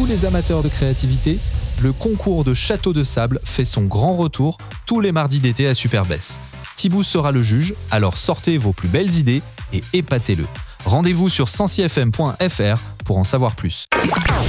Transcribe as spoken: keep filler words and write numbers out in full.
tous les amateurs de créativité, le concours de château de sable fait son grand retour tous les mardis d'été à Superbès. Thibaut sera le juge, alors sortez vos plus belles idées et épatez-le. Rendez-vous sur sensi f m point f r pour en savoir plus.